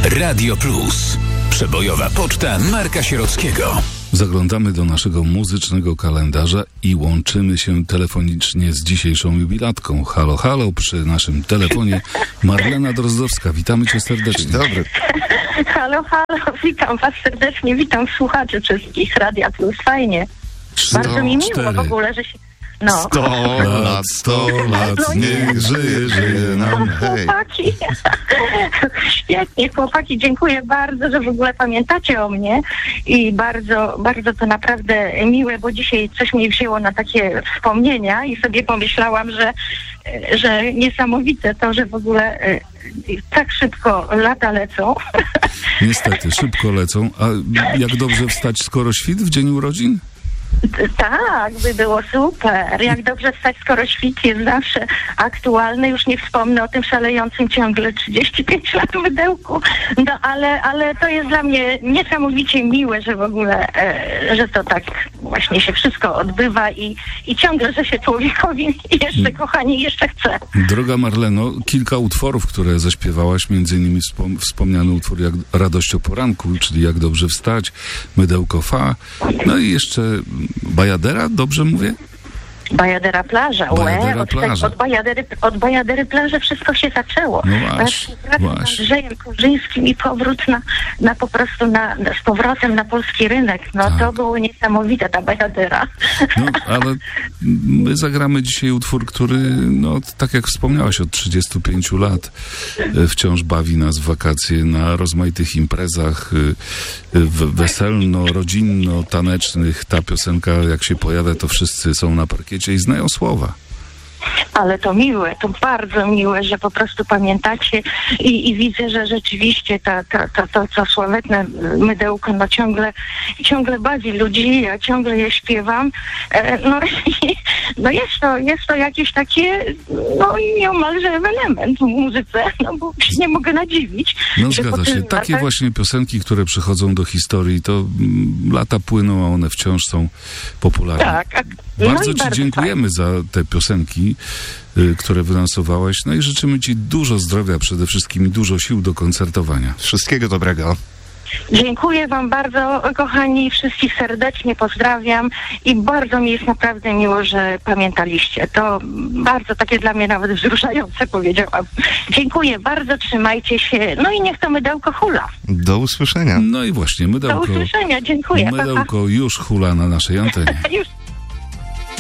Radio Plus. Przebojowa poczta Marka Sierockiego. Zaglądamy do naszego muzycznego kalendarza i łączymy się telefonicznie z dzisiejszą jubilatką. Halo, halo, przy naszym telefonie Marlena Drozdowska. Witamy cię serdecznie. Dzień dobry. Halo, halo, witam was serdecznie, witam słuchaczy wszystkich Radia Plus, fajnie. Bardzo mi miło w ogóle, że się... 100 lat, niech żyje nam, hej. Chłopaki, świetnie, chłopaki, dziękuję bardzo, że w ogóle pamiętacie o mnie i bardzo, bardzo to naprawdę miłe, bo dzisiaj coś mnie wzięło na takie wspomnienia i sobie pomyślałam, że niesamowite to, że w ogóle tak szybko lata lecą. Niestety, szybko lecą. A jak dobrze wstać skoro świt w dzień urodzin? Tak, by było super. Jak dobrze wstać, skoro świt jest zawsze aktualny. Już nie wspomnę o tym szalejącym ciągle 35 lat mydełku. No ale to jest dla mnie niesamowicie miłe, że w ogóle, że to tak właśnie się wszystko odbywa i ciągle, że się człowiekowi jeszcze, kochani, jeszcze chce. Droga Marleno, kilka utworów, które zaśpiewałaś, między innymi wspomniany utwór jak Radość o poranku, czyli Jak dobrze wstać, Mydełko fa, no i jeszcze Bajadera, dobrze mówię? Bajadera plaża. Plaża. Od Bajadery plaży wszystko się zaczęło. No właśnie. Z Andrzejem Korzyńskim i powrót z powrotem na polski rynek. No tak. To było niesamowite, ta Bajadera. No, ale my zagramy dzisiaj utwór, który, no tak jak wspomniałaś, od 35 lat wciąż bawi nas w wakacje na rozmaitych imprezach weselno-rodzinno-tanecznych. Ta piosenka, jak się pojawia, to wszyscy są na parkiecie i znają słowa. Ale to miłe, to bardzo miłe, że po prostu pamiętacie i widzę, że rzeczywiście to sławetne mydełko ciągle bawi ludzi, ja ciągle je śpiewam. Jest to jakieś takie, nieomalże ewenement w muzyce, bo się nie mogę nadziwić. No zgadza się. Takie właśnie piosenki, które przychodzą do historii, to lata płyną, a one wciąż są popularne. Tak. Bardzo ci dziękujemy za te piosenki, które wylansowałaś. No i życzymy ci dużo zdrowia, przede wszystkim i dużo sił do koncertowania. Wszystkiego dobrego. Dziękuję wam bardzo, kochani, wszystkich serdecznie pozdrawiam i bardzo mi jest naprawdę miło, że pamiętaliście. To bardzo takie dla mnie nawet wzruszające, powiedziałam. Dziękuję bardzo, trzymajcie się, no i niech to mydełko hula. Do usłyszenia. No i właśnie, mydełko. Do usłyszenia, dziękuję. Mydełko już hula na naszej antenie. Już.